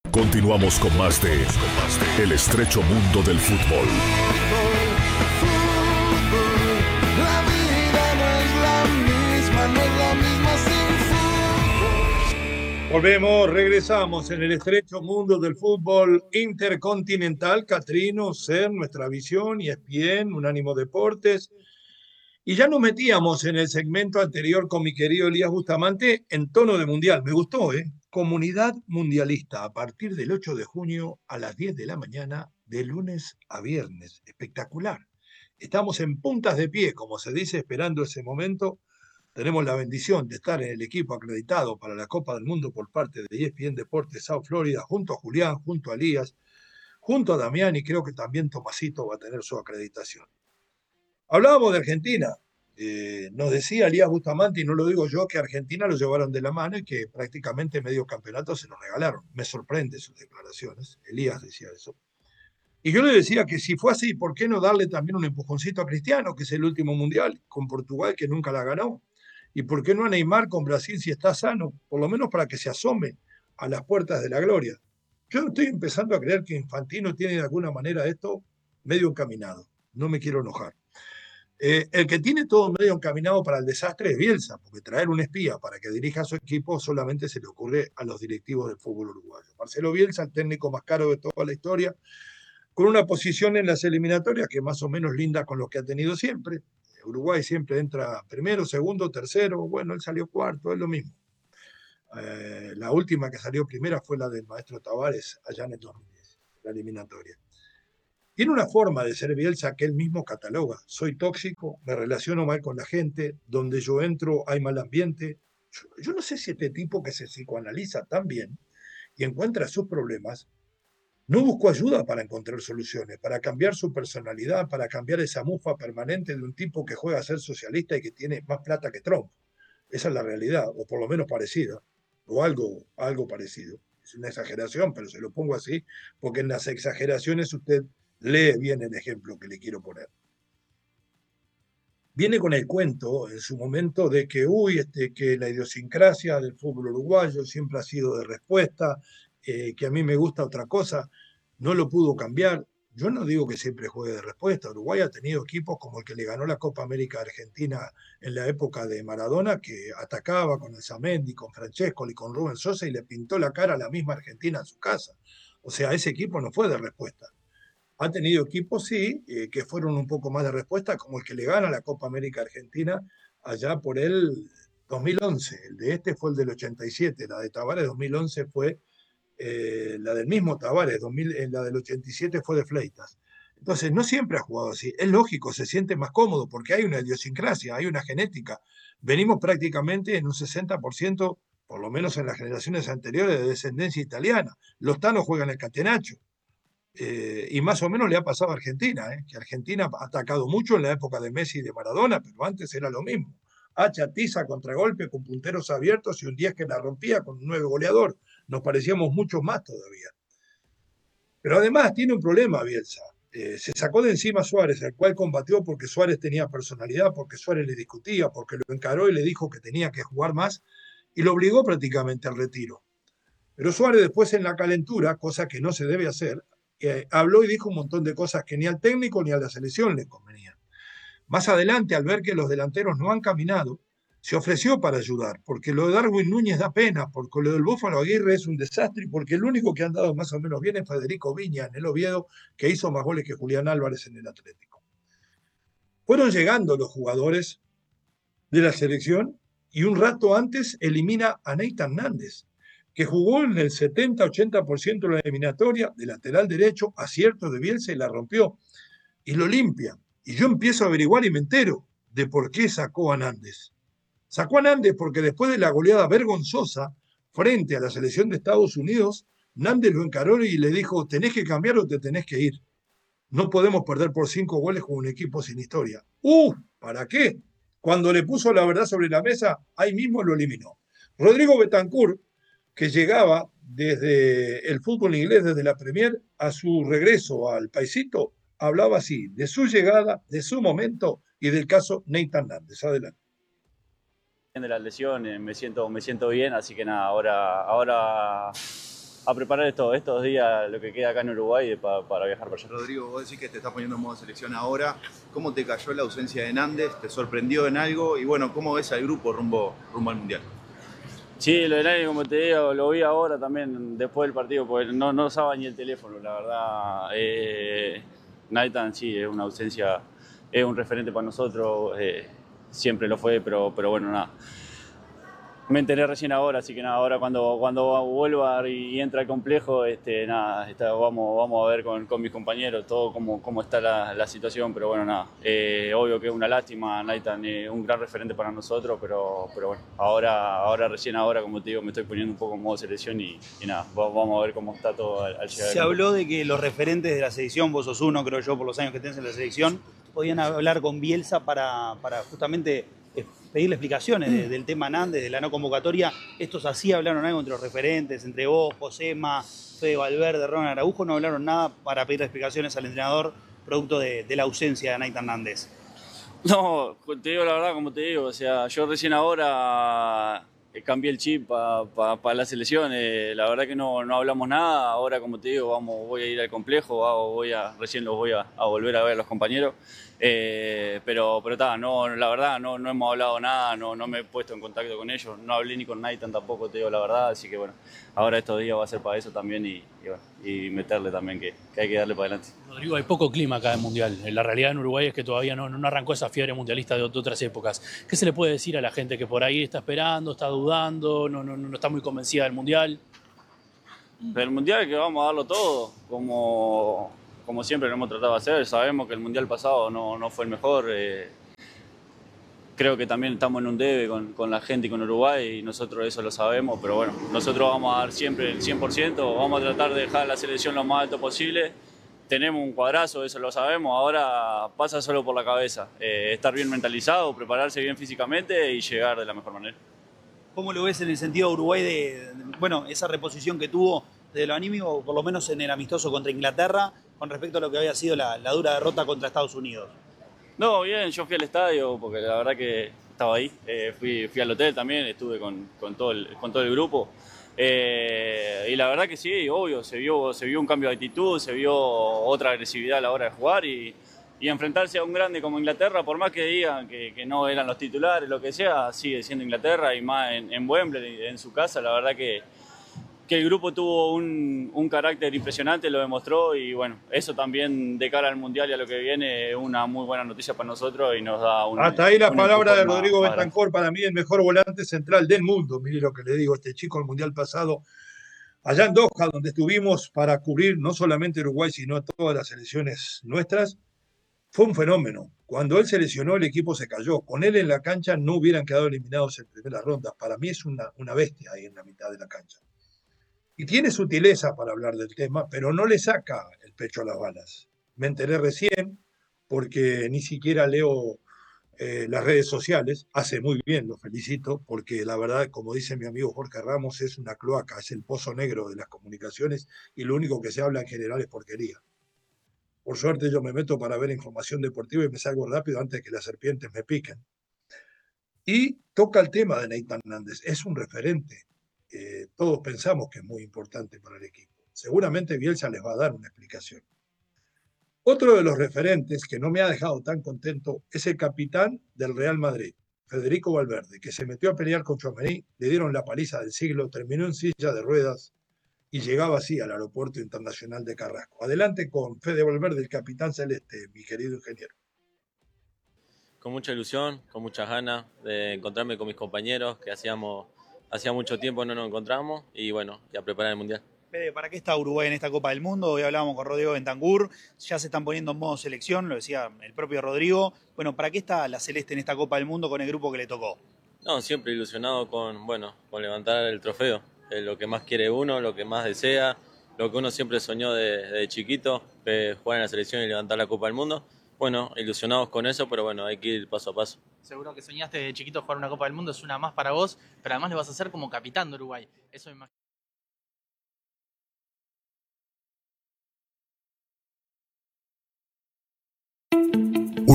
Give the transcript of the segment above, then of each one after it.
Continuamos con más de El estrecho mundo del fútbol. La vida no es la misma, no es la misma sin fútbol. Volvemos, regresamos en el estrecho mundo del fútbol intercontinental. Catrino, Ser, Nuestra Visión, ESPN, Unánimo Deportes. Y ya nos metíamos en el segmento anterior con mi querido Elías Bustamante en tono de mundial. Me gustó, ¿eh? Comunidad Mundialista, a partir del 8 de junio a las 10 de la mañana, de lunes a viernes. Espectacular. Estamos en puntas de pie, como se dice, esperando ese momento. Tenemos la bendición de estar en el equipo acreditado para la Copa del Mundo por parte de ESPN Deportes South Florida, junto a Julián, junto a Elías, junto a Damián, y creo que también Tomasito va a tener su acreditación. Hablábamos de Argentina. Nos decía Elías Bustamante, y no lo digo yo, que Argentina lo llevaron de la mano y que prácticamente medio campeonato se lo regalaron. Me sorprende sus declaraciones. Elías decía eso. Y yo le decía que si fue así, ¿por qué no darle también un empujoncito a Cristiano, que es el último mundial, con Portugal, que nunca la ganó? ¿Y por qué no a Neymar con Brasil si está sano? Por lo menos para que se asome a las puertas de la gloria. Yo estoy empezando a creer que Infantino tiene de alguna manera esto medio encaminado. No me quiero enojar. El que tiene todo medio encaminado para el desastre es Bielsa, porque traer un espía para que dirija a su equipo solamente se le ocurre a los directivos del fútbol uruguayo. Marcelo Bielsa, el técnico más caro de toda la historia, con una posición en las eliminatorias que más o menos linda con lo que ha tenido siempre. Uruguay siempre entra primero, segundo, tercero, bueno, él salió cuarto, es lo mismo. La última que salió primera fue la del maestro Tavares allá en el 2010, la eliminatoria. Tiene una forma de ser Bielsa que él mismo cataloga. Soy tóxico, me relaciono mal con la gente, donde yo entro hay mal ambiente. Yo no sé si este tipo que se psicoanaliza tan bien y encuentra sus problemas, no buscó ayuda para encontrar soluciones, para cambiar su personalidad, para cambiar esa mufa permanente de un tipo que juega a ser socialista y que tiene más plata que Trump. Esa es la realidad, o por lo menos parecida, o algo parecido. Es una exageración, pero se lo pongo así, porque en las exageraciones usted lee bien el ejemplo que le quiero poner. Viene con el cuento en su momento de que, que la idiosincrasia del fútbol uruguayo siempre ha sido de respuesta, que a mí me gusta otra cosa, no lo pudo cambiar. Yo no digo que siempre juegue de respuesta. Uruguay ha tenido equipos como el que le ganó la Copa América a Argentina en la época de Maradona, que atacaba con el Zamendi, con Francescoli, con Rubén Sosa y le pintó la cara a la misma Argentina en su casa. O sea, ese equipo no fue de respuesta. Ha tenido equipos, sí, que fueron un poco más de respuesta, como el que le gana la Copa América Argentina allá por el 2011. El de este fue el del 87. La de Tavares 2011 fue la del mismo Tavares. La del 87 fue de Fleitas. Entonces, no siempre ha jugado así. Es lógico, se siente más cómodo porque hay una idiosincrasia, hay una genética. Venimos prácticamente en un 60%, por lo menos en las generaciones anteriores, de descendencia italiana. Los tanos juegan el catenaccio. Y más o menos le ha pasado a Argentina, que Argentina ha atacado mucho en la época de Messi y de Maradona, pero antes era lo mismo. Hacha, tiza, contragolpe con punteros abiertos y un 10 que la rompía con un 9 goleador. Nos parecíamos muchos más todavía. Pero además tiene un problema Bielsa. Se sacó de encima a Suárez, al cual combatió porque Suárez tenía personalidad, porque Suárez le discutía, porque lo encaró y le dijo que tenía que jugar más, y lo obligó prácticamente al retiro. Pero Suárez después en la calentura, cosa que no se debe hacer, habló y dijo un montón de cosas que ni al técnico ni a la selección le convenían. Más adelante, al ver que los delanteros no han caminado, se ofreció para ayudar, porque lo de Darwin Núñez da pena, porque lo del Búfalo Aguirre es un desastre, y porque el único que ha andado más o menos bien es Federico Viña en el Oviedo, que hizo más goles que Julián Álvarez en el Atlético. Fueron llegando los jugadores de la selección y un rato antes elimina a Nathan Nández, que jugó en el 70-80% de la eliminatoria, de lateral derecho, acierto de Bielsa y la rompió, y lo limpia. Y yo empiezo a averiguar y me entero de por qué sacó a Nández. Sacó a Nández porque después de la goleada vergonzosa frente a la selección de Estados Unidos, Nández lo encaró y le dijo, tenés que cambiar o te tenés que ir. No podemos perder por 5 goles con un equipo sin historia. ¿Para qué? Cuando le puso la verdad sobre la mesa, ahí mismo lo eliminó. Rodrigo Bentancur, que llegaba desde el fútbol inglés, desde la Premier, a su regreso al paisito, hablaba así, de su llegada, de su momento y del caso Nathan Nández. Adelante. De las lesiones, me siento bien, así que nada, ahora a preparar estos días lo que queda acá en Uruguay para viajar para allá. Rodrigo, vos decís que te estás poniendo en modo selección ahora. ¿Cómo te cayó la ausencia de Nández? ¿Te sorprendió en algo? Y bueno, ¿cómo ves al grupo rumbo al Mundial? Sí, lo de Nández, como te digo, lo vi ahora también después del partido, porque no usaba ni el teléfono, la verdad. Nathan sí, es una ausencia, es un referente para nosotros, siempre lo fue, pero bueno, nada. Me enteré recién ahora, así que nada, ahora cuando vuelva y entre al complejo, nada, vamos a ver con mis compañeros todo cómo está la situación, pero bueno, nada, obvio que es una lástima, Nathan es un gran referente para nosotros, pero bueno, recién ahora, como te digo, me estoy poniendo un poco en modo selección y nada, vamos a ver cómo está todo al llegar. Se habló de que los referentes de la selección, vos sos uno, creo yo, por los años que tenés en la selección, podían hablar con Bielsa para justamente pedirle explicaciones del tema Nández, de la no convocatoria. Estos así hablaron algo entre los referentes, entre vos, Josema, Fede Valverde, Ronald Araujo, no hablaron nada para pedirle explicaciones al entrenador producto de la ausencia de Nathan Nández. No, te digo la verdad, como te digo, o sea, yo recién ahora cambié el chip para la selección, la verdad que no hablamos nada, ahora como te digo, voy a ir al complejo, recién los voy a volver a ver a los compañeros, pero la verdad no hemos hablado nada, no me he puesto en contacto con ellos, no hablé ni con Nathan tampoco, te digo la verdad, así que bueno, ahora estos días va a ser para eso también y meterle también que hay que darle para adelante. Rodrigo, hay poco clima acá en Mundial. La realidad en Uruguay es que todavía no arrancó esa fiebre mundialista de otras épocas. ¿Qué se le puede decir a la gente que por ahí está esperando, está dudando, no está muy convencida del Mundial? Del Mundial que vamos a darlo todo, como siempre lo hemos tratado de hacer. Sabemos que el Mundial pasado no fue el mejor. Creo que también estamos en un debe con la gente y con Uruguay y nosotros eso lo sabemos, pero bueno, nosotros vamos a dar siempre el 100%, vamos a tratar de dejar la selección lo más alto posible. Tenemos un cuadrazo, eso lo sabemos, ahora pasa solo por la cabeza, estar bien mentalizado, prepararse bien físicamente y llegar de la mejor manera. ¿Cómo lo ves en el sentido de Uruguay de esa reposición que tuvo de lo anímico, por lo menos en el amistoso contra Inglaterra, con respecto a lo que había sido la dura derrota contra Estados Unidos? No, bien, yo fui al estadio porque la verdad que estaba ahí, fui al hotel también, estuve con todo el grupo. Y la verdad que sí, obvio, se vio un cambio de actitud, se vio otra agresividad a la hora de jugar y enfrentarse a un grande como Inglaterra, por más que digan que no eran los titulares, lo que sea, sigue siendo Inglaterra y más en Wembley, en su casa, la verdad que el grupo tuvo un carácter impresionante, lo demostró y bueno, eso también de cara al Mundial y a lo que viene es una muy buena noticia para nosotros y nos da Hasta ahí la palabra de Rodrigo Bentancur, para mí el mejor volante central del mundo. Mire lo que le digo, este chico el Mundial pasado, allá en Doha, donde estuvimos para cubrir no solamente Uruguay, sino todas las selecciones nuestras, fue un fenómeno. Cuando él se lesionó, el equipo se cayó. Con él en la cancha no hubieran quedado eliminados en primera ronda. Para mí es una bestia ahí en la mitad de la cancha. Y tiene sutileza para hablar del tema, pero no le saca el pecho a las balas. Me enteré recién, porque ni siquiera leo las redes sociales, hace muy bien, lo felicito, porque la verdad, como dice mi amigo Jorge Ramos, es una cloaca, es el pozo negro de las comunicaciones y lo único que se habla en general es porquería. Por suerte yo me meto para ver información deportiva y me salgo rápido antes de que las serpientes me piquen. Y toca el tema de Nathan Nández, es un referente. Todos pensamos que es muy importante para el equipo. Seguramente Bielsa les va a dar una explicación. Otro de los referentes que no me ha dejado tan contento es el capitán del Real Madrid, Federico Valverde, que se metió a pelear con Tchouaméni, le dieron la paliza del siglo, terminó en silla de ruedas y llegaba así al aeropuerto internacional de Carrasco. Adelante con Fede Valverde, el capitán celeste, mi querido ingeniero. Con mucha ilusión, con muchas ganas de encontrarme con mis compañeros que hacía mucho tiempo no nos encontramos y bueno, y a preparar el Mundial. Fede, ¿para qué está Uruguay en esta Copa del Mundo? Hoy hablábamos con Rodrigo Bentancur, ya se están poniendo en modo selección, lo decía el propio Rodrigo. Bueno, ¿para qué está la Celeste en esta Copa del Mundo con el grupo que le tocó? No, siempre ilusionado con levantar el trofeo, lo que más quiere uno, lo que más desea, lo que uno siempre soñó de chiquito, jugar en la selección y levantar la Copa del Mundo. Bueno, ilusionados con eso, pero bueno, hay que ir paso a paso. Seguro que soñaste de chiquito jugar una Copa del Mundo, es una más para vos, pero además lo vas a hacer como capitán de Uruguay. Eso me imagino.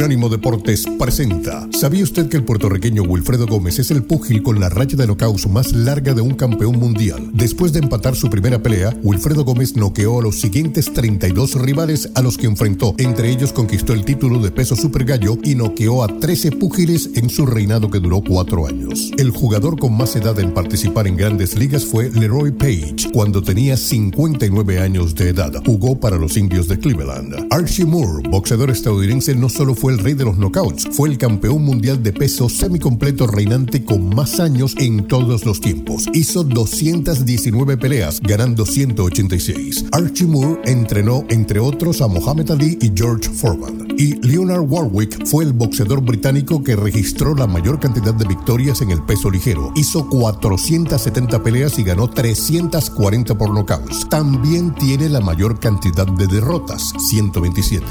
Unánimo Deportes presenta. ¿Sabía usted que el puertorriqueño Wilfredo Gómez es el púgil con la raya de knockouts más larga de un campeón mundial? Después de empatar su primera pelea, Wilfredo Gómez noqueó a los siguientes 32 rivales a los que enfrentó. Entre ellos conquistó el título de peso super gallo y noqueó a 13 púgiles en su reinado que duró 4 años. El jugador con más edad en participar en grandes ligas fue Leroy Page, cuando tenía 59 años de edad. Jugó para los Indios de Cleveland. Archie Moore, boxeador estadounidense, no solo fue el rey de los knockouts, fue el campeón mundial de peso semicompleto reinante con más años en todos los tiempos. Hizo 219 peleas, ganando 186. Archie Moore entrenó, entre otros, a Muhammad Ali y George Foreman. Y Leonard Warwick fue el boxeador británico que registró la mayor cantidad de victorias en el peso ligero. Hizo 470 peleas y ganó 340 por knockouts. También tiene la mayor cantidad de derrotas, 127.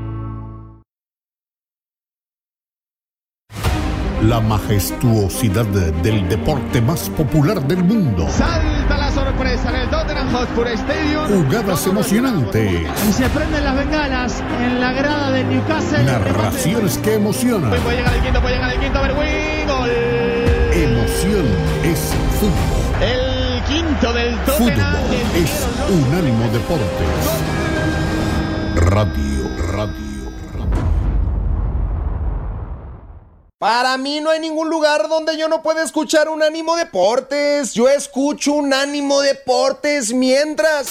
La majestuosidad del deporte más popular del mundo. Salta la sorpresa en el Tottenham Hotspur Stadium. Jugadas emocionantes. Y se prenden las bengalas en la grada del Newcastle. Narraciones que emocionan. Puede llegar el quinto, Berwin. Gol. Emoción es fútbol. El quinto del Tottenham. Fútbol es Unánimo Deportes. Radio. Para mí no hay ningún lugar donde yo no pueda escuchar Unánimo Deportes. Yo escucho Unánimo Deportes mientras...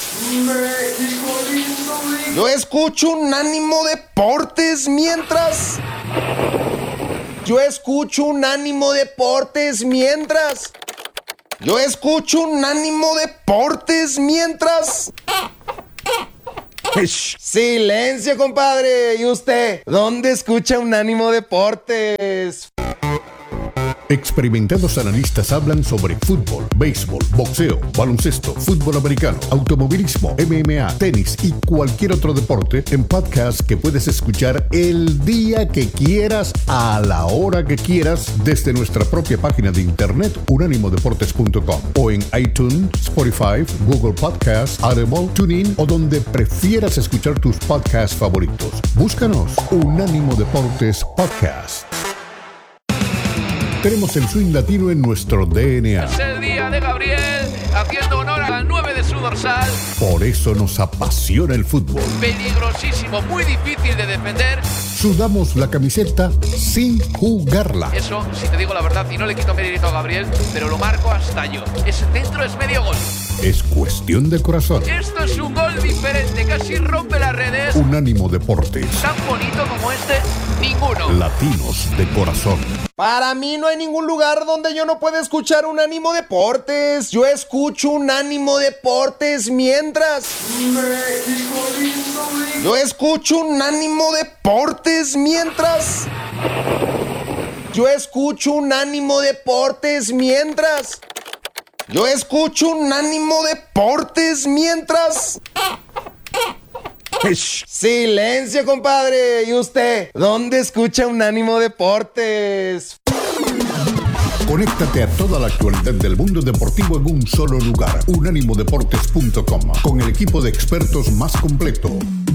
Yo escucho Unánimo Deportes mientras... Yo escucho Unánimo Deportes mientras... Yo escucho Unánimo Deportes mientras... Silencio, compadre. ¿Y usted? ¿Dónde escucha Unánimo Deportes? Experimentados analistas hablan sobre fútbol, béisbol, boxeo, baloncesto, fútbol americano, automovilismo, MMA, tenis y cualquier otro deporte en podcast que puedes escuchar el día que quieras, a la hora que quieras, desde nuestra propia página de internet unánimodeportes.com o en iTunes, Spotify, Google Podcasts, Audible, TuneIn o donde prefieras escuchar tus podcasts favoritos. Búscanos Unánimo Deportes Podcast. Tenemos el swing latino en nuestro DNA. Es el día de Gabriel, haciendo honor al 9 de su dorsal. Por eso nos apasiona el fútbol. Peligrosísimo, muy difícil de defender. Sudamos la camiseta sin jugarla. Eso, si te digo la verdad, y no le quito mérito a Gabriel, pero lo marco hasta yo. Ese centro es medio gol. Es cuestión de corazón. Esto es un gol diferente, casi rompe las redes. Unánimo Deportes. Tan bonito como este, ninguno. Latinos de corazón. Para mí no hay ningún lugar donde yo no pueda escuchar Unánimo Deportes. Yo escucho Unánimo Deportes mientras... Yo escucho Unánimo Deportes mientras... Yo escucho Unánimo Deportes mientras... Yo escucho Unánimo Deportes mientras... Silencio, compadre. ¿Y usted? ¿Dónde escucha Unánimo Deportes? Conéctate a toda la actualidad del mundo deportivo en un solo lugar. unánimodeportes.com, con el equipo de expertos más completo.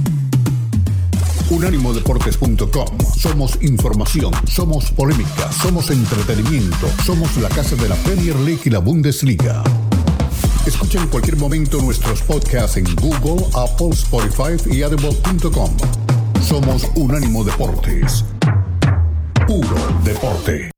unánimodeportes.com. Somos información, somos polémica, somos entretenimiento, somos la casa de la Premier League y la Bundesliga. Escucha en cualquier momento nuestros podcasts en Google, Apple, Spotify y Audible.com. Somos Unánimo Deportes. Puro deporte.